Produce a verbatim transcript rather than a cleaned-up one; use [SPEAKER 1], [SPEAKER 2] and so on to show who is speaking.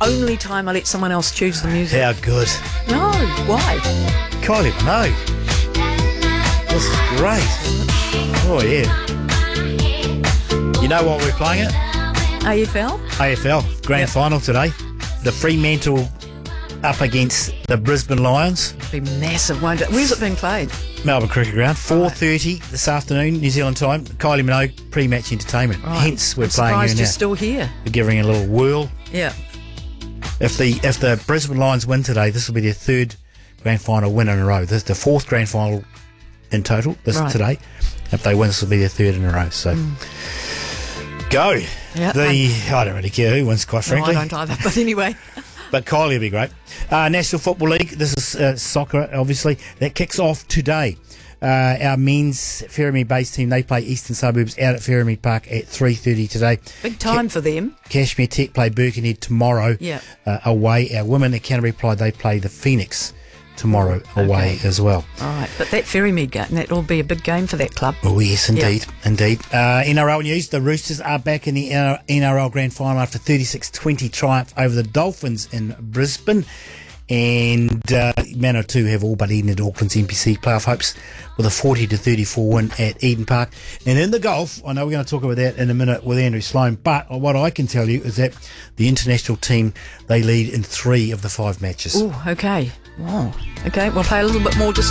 [SPEAKER 1] only time I let someone else choose the music.
[SPEAKER 2] How good.
[SPEAKER 1] No, why?
[SPEAKER 2] Kylie Minogue. This is great. Oh, yeah. You know what we're playing it?
[SPEAKER 1] A F L?
[SPEAKER 2] A F L Grand
[SPEAKER 1] Yep.
[SPEAKER 2] Final today. The Fremantle up against the Brisbane Lions.
[SPEAKER 1] It'll be massive, won't it? Where's it being played?
[SPEAKER 2] Melbourne Cricket Ground, four thirty this afternoon, New Zealand time. Kylie Minogue, pre-match entertainment.
[SPEAKER 1] Right.
[SPEAKER 2] Hence, we're
[SPEAKER 1] I'm
[SPEAKER 2] playing
[SPEAKER 1] surprised
[SPEAKER 2] her
[SPEAKER 1] you're
[SPEAKER 2] now.
[SPEAKER 1] still here.
[SPEAKER 2] We're giving her a little whirl.
[SPEAKER 1] Yeah.
[SPEAKER 2] If the if the Brisbane Lions win today, this will be their third Grand Final win in a row. This is the fourth Grand Final in total. This
[SPEAKER 1] Right.
[SPEAKER 2] today. If they win, this will be their third in a row. So, go.
[SPEAKER 1] Yeah,
[SPEAKER 2] the I don't really care who wins, quite
[SPEAKER 1] No,
[SPEAKER 2] frankly.
[SPEAKER 1] I don't either. But anyway.
[SPEAKER 2] But Kylie will be great. Uh, National Football League, this is uh, soccer, obviously. That kicks off today. Uh, our men's Ferrymead-based team, they play Eastern Suburbs out at Ferrymead Park at three thirty today.
[SPEAKER 1] Big time
[SPEAKER 2] Ca-
[SPEAKER 1] for them.
[SPEAKER 2] Cashmere Tech play Birkenhead tomorrow
[SPEAKER 1] Yeah.
[SPEAKER 2] uh, away. Our women at Canterbury play, they play the Phoenix tomorrow away
[SPEAKER 1] Okay.
[SPEAKER 2] as well.
[SPEAKER 1] All right. But that Ferrymead game, that'll be a big game for that club.
[SPEAKER 2] Oh, yes, indeed. Indeed. Uh, N R L news, the Roosters are back in the N R L Grand Final after thirty-six twenty triumph over the Dolphins in Brisbane. And uh, Manawatu have all but ended Auckland's N P C playoff hopes with a forty to thirty-four win at Eden Park. And in the golf, I know we're going to talk about that in a minute with Andrew Sloan, but what I can tell you is that the international team, they lead in three of the five matches.
[SPEAKER 1] Oh, okay. Wow. Okay, we'll play a little bit more just